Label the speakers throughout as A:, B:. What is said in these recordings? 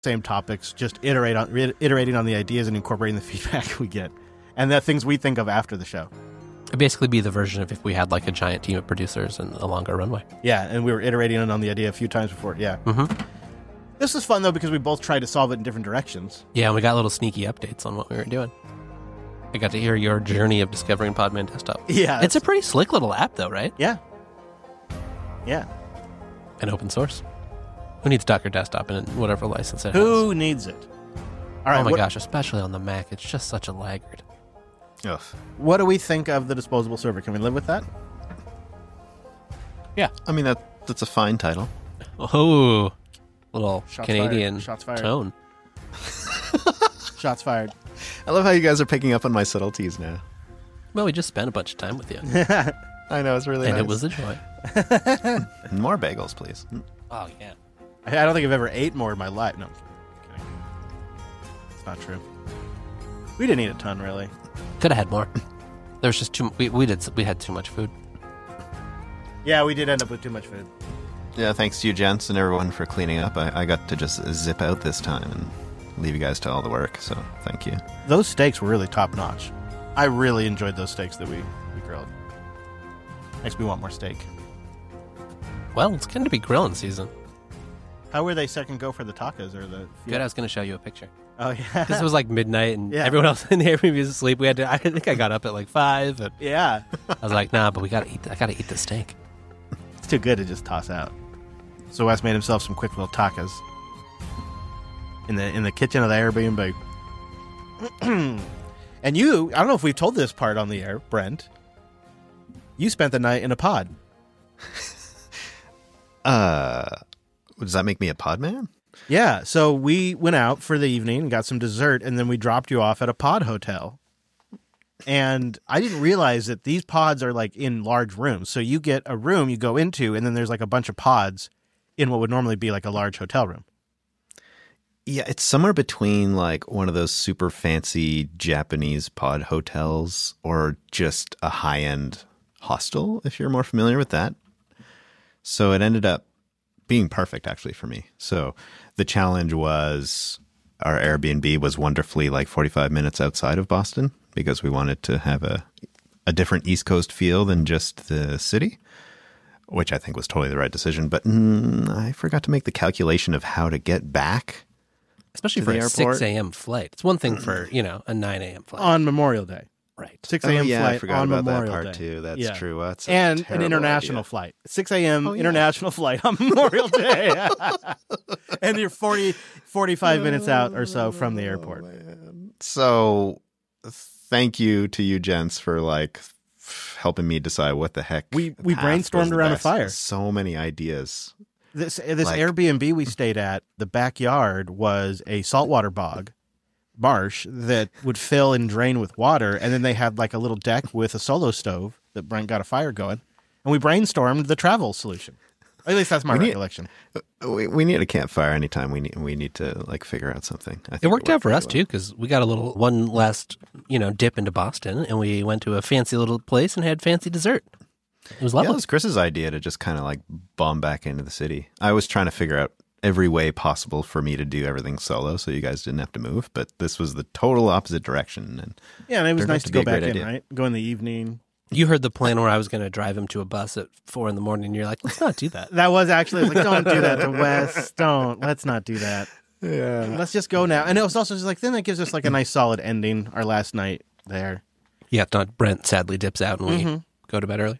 A: same topics, just iterating on the ideas and incorporating the feedback we get, and the things we think of after the show.
B: It'd basically be the version of if we had like a giant team of producers and a longer runway.
A: Yeah, and we were iterating on the idea a few times before. Yeah.
B: Mm-hmm.
A: This was fun, though, because we both tried to solve it in different directions.
B: Yeah, and we got little sneaky updates on what we were doing. I got to hear your journey of discovering Podman Desktop.
A: Yeah.
B: It's a pretty slick little app, though, right?
A: Yeah. Yeah.
B: And open source. Who needs Docker Desktop in whatever license it has?
A: Who needs it? All right.
B: Oh my gosh, especially on the Mac. It's just such a laggard.
C: Ugh.
A: What do we think of the disposable server? Can we live with that?
B: Yeah.
C: I mean, that's a fine title.
B: Oh, little
A: Shots
B: Canadian
A: fired. Shots fired.
B: tone.
A: Shots fired.
C: I love how you guys are picking up on my subtleties now.
B: Well, we just spent a bunch of time with you.
C: I know, it's really
B: And
C: nice.
B: it was a joy.
C: More bagels, please.
B: Oh, yeah.
A: I don't think I've ever ate more in my life. No, I'm kidding. It's not true. We didn't eat a ton, really.
B: Could have had more. There was just too. We had too much food.
A: Yeah, we did end up with too much food.
C: Yeah, thanks to you, gents, and everyone for cleaning up. I got to just zip out this time and leave you guys to all the work, so thank you.
A: Those steaks were really top-notch. I really enjoyed those steaks that we grilled. Makes me want more steak.
B: Well, it's going to be grilling season.
A: How were they second go for the tacos or the...
B: Good, I was going to show you a picture.
A: Oh, yeah.
B: Because it was like midnight and
A: Yeah.
B: everyone else in the Airbnb was asleep. I think I got up at like 5. And
A: Yeah.
B: I was like, nah, but I got to eat the steak.
A: It's too good to just toss out. So Wes made himself some quick little tacos in the kitchen of the Airbnb. And you, I don't know if we've told this part on the air, Brent. You spent the night in a pod.
C: Does that make me a pod man?
A: Yeah, so we went out for the evening and got some dessert, and then we dropped you off at a pod hotel. And I didn't realize that these pods are like in large rooms. So you get a room you go into, and then there's like a bunch of pods in what would normally be like a large hotel room.
C: Yeah, it's somewhere between like one of those super fancy Japanese pod hotels or just a high-end hostel, if you're more familiar with that. So it ended up being perfect, actually, for me. So the challenge was our Airbnb was wonderfully like 45 minutes outside of Boston because we wanted to have a different East Coast feel than just the city, which I think was totally the right decision. But I forgot to make the calculation of how to get back.
B: Especially
C: To
B: for
C: the
B: a
C: airport?
B: 6 a.m. flight. It's one thing for, a 9 a.m. flight.
A: On Memorial Day.
B: Right.
A: 6 a.m.
C: yeah,
A: flight
C: I forgot
A: on
C: about
A: Memorial
C: that part
A: Day.
C: too. That's
A: Yeah.
C: true. That's a
A: And an
C: terrible
A: international
C: idea.
A: flight. 6 a.m.
C: Oh, yeah.
A: international flight on Memorial Day. And you're 45 minutes out or so from the airport.
C: So thank you to you gents for like helping me decide what the heck.
A: We
C: path was
A: brainstormed
C: the
A: around a
C: best.
A: fire.
C: So many ideas.
A: This
C: Like-
A: Airbnb we stayed at, the backyard was a saltwater marsh that would fill and drain with water, and then they had like a little deck with a solo stove that Brent got a fire going, and we brainstormed the travel solution. At least that's my recollection.
C: We need a campfire anytime we need to like figure out something. I think
B: It worked out for us,
C: pretty
B: too, because we got one last, dip into Boston, and we went to a fancy little place and had fancy dessert. It was
C: well. Yeah,
B: lovely.
C: it was Chris's idea to just kind of like bomb back into the city. I was trying to figure out every way possible for me to do everything solo so you guys didn't have to move, but this was the total opposite direction. And
A: Yeah, and it was
C: turned out
A: nice
C: to
A: to
C: be
A: go
C: a great
A: back in,
C: idea.
A: right? Go in the evening.
B: You heard the plan where I was going to drive him to a bus at 4 a.m, and you're like, let's not do that.
A: That was actually, I was like, don't do that to Wes. Let's not do that.
C: yeah.
A: Let's just go now. And it was also just like, then that gives us like a nice solid ending, our last night there.
B: Yeah, Brent sadly dips out, and we go to bed early.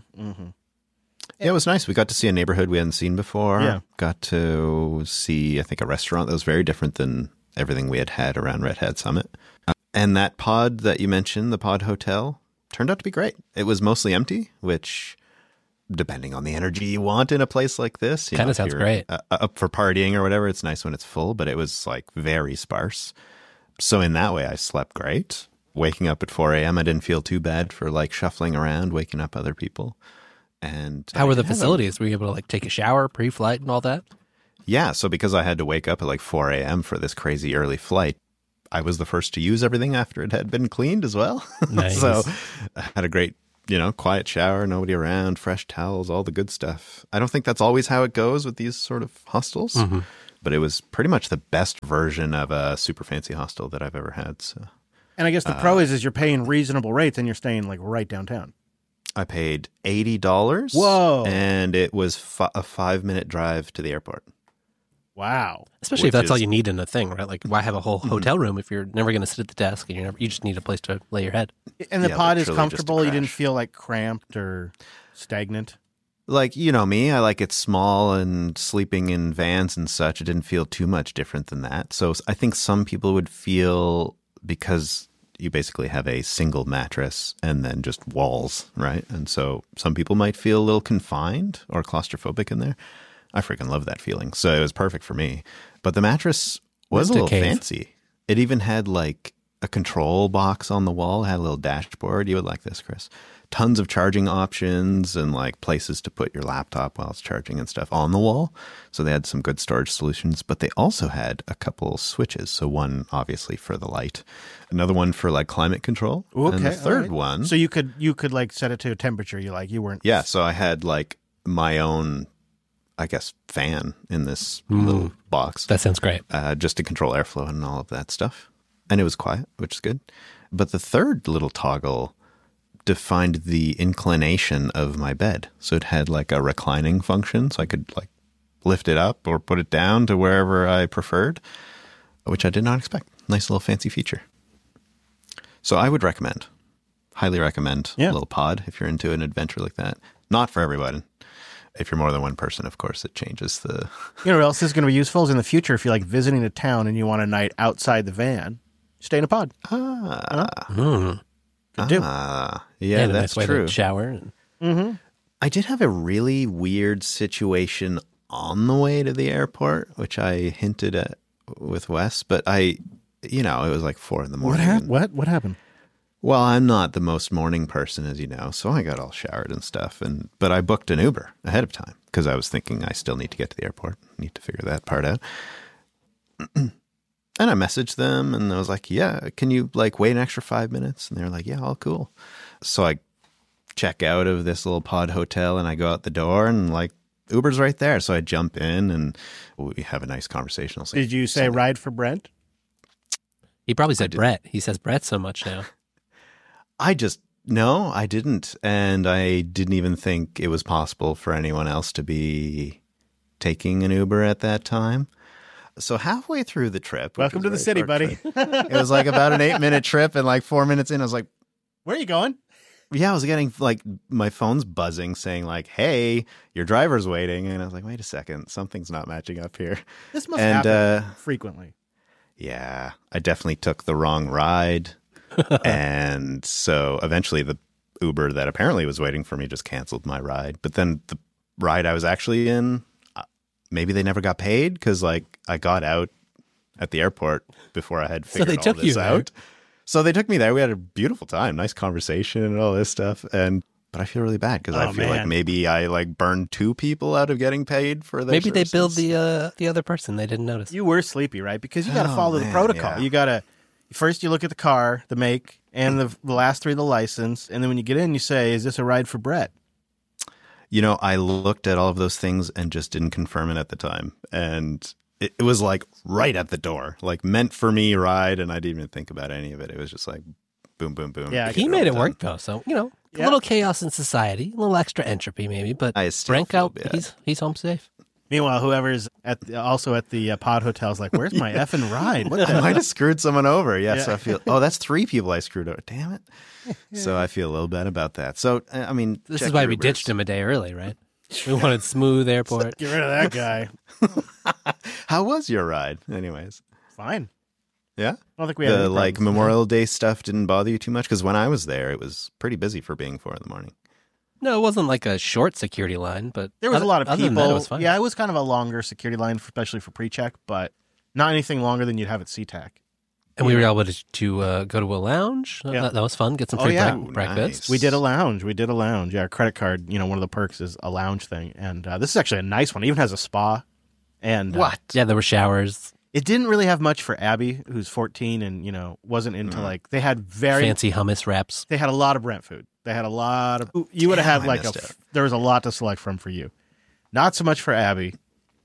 C: Yeah, it was nice. We got to see a neighborhood we hadn't seen before.
A: Yeah.
C: Got to see, I think, a restaurant that was very different than everything we had around Red Hat Summit. And that pod that you mentioned, the pod hotel, turned out to be great. It was mostly empty, which, depending on the energy you want in a place like this,
B: Kinda
C: if
B: sounds
C: you're,
B: great.
C: Up for partying or whatever, it's nice when it's full, but it was like very sparse. So in that way, I slept great. Waking up at 4 a.m., I didn't feel too bad for like shuffling around, waking up other people. And
B: How were the
C: I have a-
B: facilities? Were you able to like take a shower pre-flight and all that?
C: Yeah, so because I had to wake up at like 4 a.m. for this crazy early flight, I was the first to use everything after it had been cleaned as well.
B: Nice.
C: So I had a great, quiet shower, nobody around, fresh towels, all the good stuff. I don't think that's always how it goes with these sort of hostels, but it was pretty much the best version of a super fancy hostel that I've ever had. So
A: And I guess the pro is you're paying reasonable rates and you're staying like right downtown.
C: I paid $80.
A: Whoa.
C: And it was a 5-minute drive to the airport.
A: Wow.
B: Especially if
C: Which
B: that's all
C: is-
B: you need in a thing, right? Like, why have a whole hotel room if you're never going to sit at the desk and you just need a place to lay your head?
A: And the
C: Yeah,
A: pod is
C: literally just a
A: comfortable. You didn't
C: crash.
A: feel like cramped or stagnant.
C: Like, you know me, I like it small, and sleeping in vans and such, it didn't feel too much different than that. So I think some people would feel, because you basically have a single mattress and then just walls, right? And so some people might feel a little confined or claustrophobic in there. I freaking love that feeling. So it was perfect for me. But the mattress was a
B: Missed a
C: little
B: cave.
C: fancy. It even had like a control box on the wall, had a little dashboard. You would like this, Chris. Tons of charging options and like places to put your laptop while it's charging and stuff on the wall. So they had some good storage solutions, but they also had a couple switches. So one obviously for the light, another one for like climate control,
A: Okay.
C: and the
A: all
C: third
A: right.
C: one.
A: So you could like set it to a temperature you weren't.
C: Yeah, so I had like my own, I guess, fan in this little box.
B: That sounds great.
C: Just to control airflow and all of that stuff. And it was quiet, which is good. But the third little toggle defined the inclination of my bed. So it had like a reclining function, so I could like lift it up or put it down to wherever I preferred, which I did not expect. Nice little fancy feature. So I would recommend, highly recommend
A: Yeah.
C: a little pod if you're into an adventure like that. Not for everyone. If you're more than one person, of course, it changes the...
A: You know what else is going to be useful is in the future if you're like visiting a town and you want a night outside the van, stay in a pod. Could do.
C: Yeah,
B: And a
C: that's
B: nice way
C: true.
B: to shower. And
C: I did have a really weird situation on the way to the airport, which I hinted at with Wes, but it was like 4 a.m.
A: What happened? What happened?
C: Well, I'm not the most morning person, as you know, so I got all showered and stuff. But I booked an Uber ahead of time because I was thinking I still need to get to the airport. Need to figure that part out. And I messaged them and I was like, yeah, can you like wait an extra 5 minutes? And they're like, yeah, all cool. So I check out of this little pod hotel and I go out the door and like Uber's right there. So I jump in and we have a nice conversation. I'll say,
A: Did you say ride for Brent?
B: he probably said Brett. He says Brett so much now.
C: No, I didn't. And I didn't even think it was possible for anyone else to be taking an Uber at that time. So halfway through the trip. which
A: Welcome
C: was
A: to
C: a
A: the
C: very
A: city,
C: short
A: buddy.
C: trip, it was like about an 8-minute trip, and like 4 minutes in, I was like,
A: Where are you going?
C: yeah, I was getting like my phone's buzzing saying like, hey, your driver's waiting. And I was like, wait a second, something's not matching up here.
A: This must
C: And,
A: happen frequently.
C: Yeah, I definitely took the wrong ride. And so eventually the Uber that apparently was waiting for me just canceled my ride. But then the ride I was actually in, maybe they never got paid because like I got out at the airport before I had figured
B: they
C: all
B: took
C: this
B: you there.
C: out. So they took me there. We had a beautiful time, nice conversation and all this stuff. But I feel really bad because I
A: Oh,
C: feel like
A: man.
C: maybe I like burned 2 people out of getting paid for their
B: Maybe they billed
C: services.
B: the other person. They didn't notice.
A: You were sleepy, right? Because you got to
C: Oh,
A: follow the
C: man,
A: protocol.
C: yeah.
A: You got to first you look at the car, the make, and the last 3 of the license, and then when you get in, you say, "Is this a ride for Brett?"
C: You know, I looked at all of those things and just didn't confirm it at the time. And it was like right at the door, like meant for me ride. And I didn't even think about any of it. It was just like boom, boom, boom.
A: Yeah,
B: He
C: Get
B: made it
C: all
B: work
C: done.
B: though. So, a
A: Yeah.
B: little chaos in society, a little extra entropy maybe, but
C: I still
B: Brent
C: feel
B: out,
C: bad.
B: he's home safe.
A: Meanwhile, whoever's also at the pod hotel is like, "Where's my effing ride? What
C: I
A: the?"
C: might have screwed someone over. Yeah,
A: Yeah.
C: so I feel, that's 3 people I screwed over. Damn it. So I feel a little bad about that. So, I mean,
B: This
C: check
B: is why
C: your
B: we
C: Ubers.
B: ditched him a day early, right? We wanted smooth airport.
A: Get rid of that guy.
C: How was your ride, anyways?
A: Fine.
C: Yeah?
A: I don't think we had
C: The
A: any
C: like
A: problems.
C: Memorial Day stuff didn't bother you too much? Because when I was there, it was pretty busy for being 4 a.m.
B: No, it wasn't like a short security line, but
A: There was a lot of
B: other than
A: people.
B: that, it was fine.
A: Yeah, it was kind of a longer security line, especially for pre-check, but not anything longer than you'd have at SeaTac.
B: And we were able to go to a lounge.
A: Yeah.
B: That was fun. Get some
A: Oh,
B: free
A: yeah.
C: Nice.
B: breakfast.
A: We did a lounge. Yeah, our credit card, one of the perks is a lounge thing. And this is actually a nice one. It even has a spa. And
B: Yeah, there were showers,
A: it didn't really have much for Abby, who's 14 and, wasn't into like, they had
B: fancy hummus wraps.
A: they had a lot of Brent food. They had a lot of, you would have
C: Damn,
A: had
C: I
A: like
C: missed it.
A: there was a lot to select from for you. Not so much for Abby.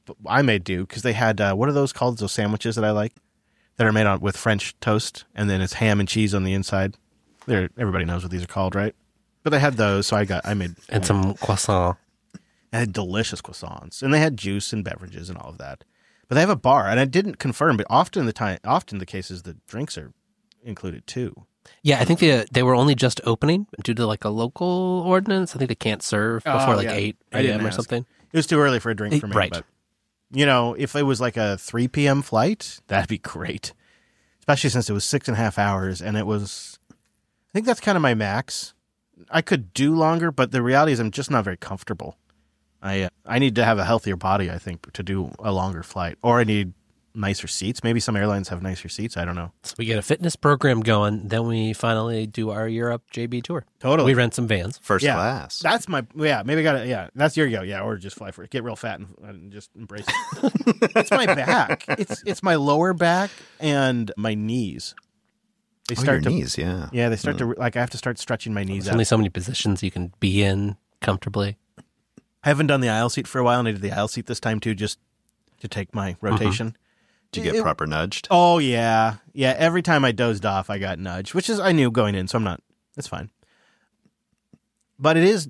A: I may do because they had what are those called? Those sandwiches that I like that are made on with French toast and then it's ham and cheese on the inside. Everybody knows what these are called, right? But they had those, so I made
B: And some croissant.
A: and had delicious croissants, and they had juice and beverages and all of that. But they have a bar, and I didn't confirm, but often the cases the drinks are included too.
B: Yeah, I think they were only just opening due to like a local ordinance. I think they can't serve before 8
A: I didn't
B: a.m. or
A: ask.
B: something.
A: It was too early for a drink for me,
B: Right.
A: but if it was like a 3 p.m. flight, that'd be great. Especially since it was 6.5 hours, and I think that's kind of my max. I could do longer, but the reality is I'm just not very comfortable. I need to have a healthier body, I think, to do a longer flight. Or I need nicer seats. Maybe some airlines have nicer seats. I don't know.
B: So we get a fitness program going, then we finally do our Europe JB tour.
A: Totally.
B: We rent some vans.
C: First class.
A: That's maybe I got to, that's your go. Yeah, or just fly for it. Get real fat and just embrace it. It's my back. It's my lower back and my knees. They start
C: your knees, yeah.
A: Yeah, they start to, I have to start stretching my knees
B: There's
A: out.
B: only so many positions you can be in comfortably.
A: I haven't done the aisle seat for a while, and I did the aisle seat this time too, just to take my rotation.
C: Did you get proper nudged?
A: Oh, yeah. Yeah, every time I dozed off, I got nudged, which is, I knew going in, so it's fine. But it is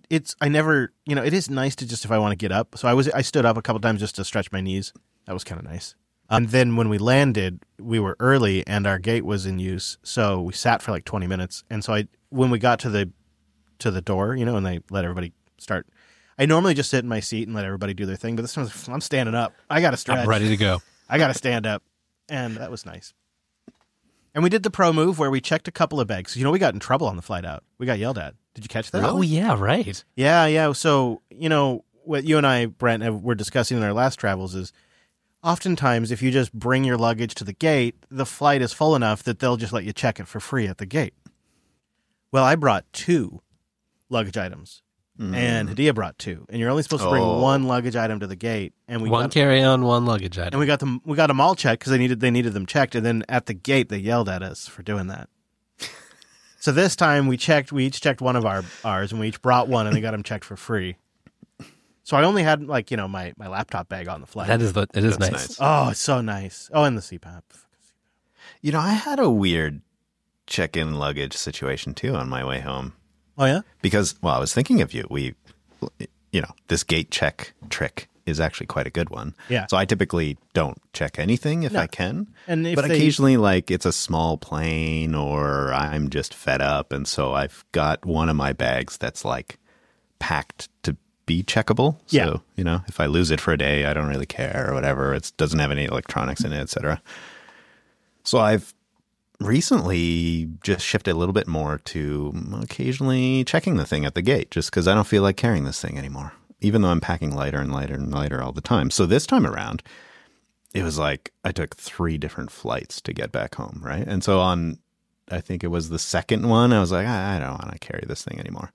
A: nice to just, if I want to get up. So I stood up a couple times just to stretch my knees. That was kind of nice. And then when we landed, we were early and our gate was in use. So we sat for like 20 minutes. And so when we got to the door, and they let everybody start, I normally just sit in my seat and let everybody do their thing. But this time I'm standing up. I got to stretch.
B: I'm ready to go.
A: I got to stand up. And that was nice. And we did the pro move where we checked a couple of bags. We got in trouble on the flight out. We got yelled at. Did you catch that?
B: Oh, yeah, right.
A: Yeah. So, what you and I, Brent, were discussing in our last travels is oftentimes if you just bring your luggage to the gate, the flight is full enough that they'll just let you check it for free at the gate. Well, I brought 2 luggage items. And Hadia brought 2, and you're only supposed to bring one luggage item to the gate. And
B: One carry-on, one luggage item.
A: and we got them all checked because they needed them checked. And then at the gate, they yelled at us for doing that. So this time we each checked one of ours, and we each brought one, and they got them checked for free. So I only had my laptop bag on the flight.
B: It is
C: That's
B: nice.
A: Oh, it's so nice. Oh, and the CPAP.
C: I had a weird check-in luggage situation too on my way home.
A: Oh yeah.
C: Because, I was thinking of you. This gate check trick is actually quite a good one.
A: Yeah.
C: So I typically don't check anything if I can.
A: And
C: But occasionally, it's a small plane or I'm just fed up. And so I've got one of my bags that's packed to be checkable. So, if I lose it for a day, I don't really care or whatever. It doesn't have any electronics in it, et cetera. So I've recently just shifted a little bit more to occasionally checking the thing at the gate just because I don't feel like carrying this thing anymore, even though I'm packing lighter and lighter and lighter all the time. So this time around, it was I took 3 different flights to get back home, right? And so I think it was the second one, I was like, I don't want to carry this thing anymore.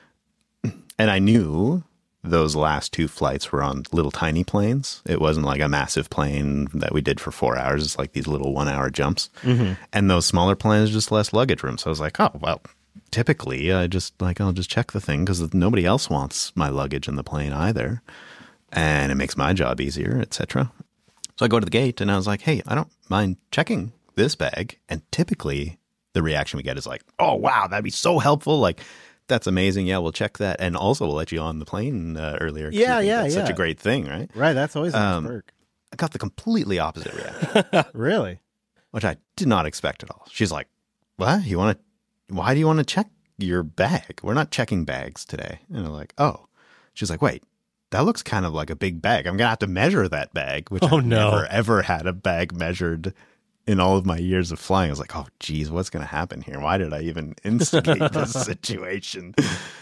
C: And I knew those last 2 flights were on little tiny planes. It wasn't like a massive plane that we did for 4 hours. It's like these little 1-hour jumps. Mm-hmm. And those smaller planes, just less luggage room. So I was like, oh, well, typically I'll just check the thing because nobody else wants my luggage in the plane either. And it makes my job easier, etc. So I go to the gate and I was like, hey, I don't mind checking this bag. And typically the reaction we get is like, oh, wow, that'd be so helpful. That's amazing. Yeah, we'll check that. And also we'll let you on the plane earlier. That's such a great thing, right?
A: Right. That's always a nice perk.
C: I got the completely opposite reaction,
A: Really?
C: which I did not expect at all. She's like, what? Why do you want to check your bag? We're not checking bags today. And I'm like, oh. She's like, wait, that looks kind of like a big bag. I'm going to have to measure that bag, which I've never, ever had a bag measured in all of my years of flying. I was like, oh, geez, what's going to happen here? Why did I even instigate this situation?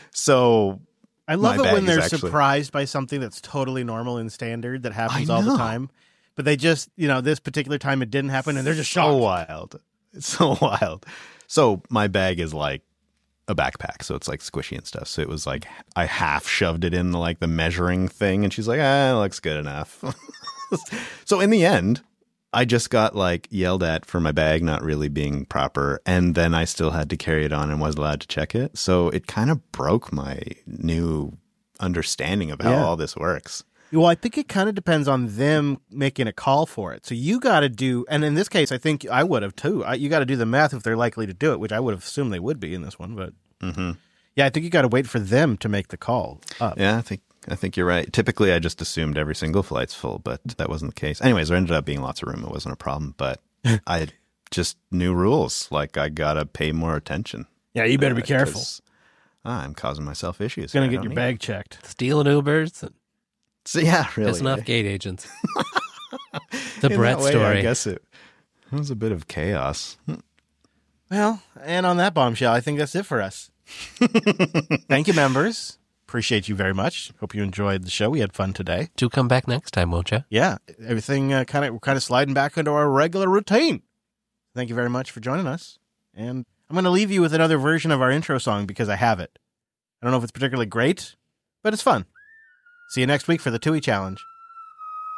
C: So
A: I love it when they're surprised by something that's totally normal and standard that happens all the time. But they just, this particular time it didn't happen and they're just shocked.
C: So wild. It's so wild. So my bag is like a backpack. So it's squishy and stuff. So it was I half shoved it in the measuring thing. And she's like, it looks good enough. So in the end, I just got yelled at for my bag not really being proper, and then I still had to carry it on and was allowed to check it. So it kind of broke my new understanding of how all this works.
A: Well, I think it kind of depends on them making a call for it. So you got to do, and in this case, I think I would have too. You got to do the math if they're likely to do it, which I would have assumed they would be in this one. But yeah, I think you got to wait for them to make the call up.
C: Yeah, I think you're right. Typically, I just assumed every single flight's full, but that wasn't the case. Anyways, there ended up being lots of room. It wasn't a problem, but I just new rules. Like I gotta pay more attention.
A: Yeah, you better be careful.
C: I'm causing myself issues.
A: Going to get your bag checked.
B: Stealing Ubers and
C: So, yeah, really.
B: pissing off gate agents. The
C: In
B: Brett
C: that way,
B: story.
C: I guess it was a bit of chaos.
A: Well, and on that bombshell, I think that's it for us. Thank you, members. Appreciate you very much. Hope you enjoyed the show. We had fun today.
B: Do come back next time, won't you?
A: Yeah, everything we're kind of sliding back into our regular routine. Thank you very much for joining us. And I'm going to leave you with another version of our intro song because I have it. I don't know if it's particularly great, but it's fun. See you next week for the TUI Challenge.